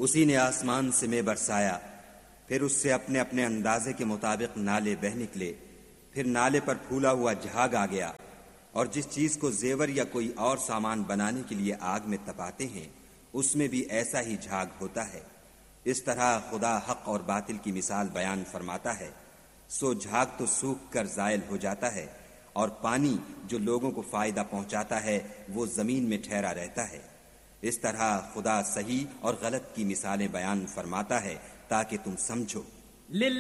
उसी ने आसमान से में बरसाया, फिर उससे अपने अपने अंदाजे के मुताबिक नाले बह निकले, फिर नाले पर फूला हुआ झाग आ गया। और जिस चीज को जेवर या कोई और सामान बनाने के लिए आग में तपाते हैं, उसमें भी ऐसा ही झाग होता है। इस तरह खुदा हक और बातिल की मिसाल बयान फरमाता है। सो झाग तो सूख कर जायल हो जाता है, और पानी जो लोगों को फायदा पहुंचाता है वो जमीन में ठहरा रहता है। इस तरह खुदा सही और गलत की मिसालें बयान फरमाता है ताकि तुम समझो।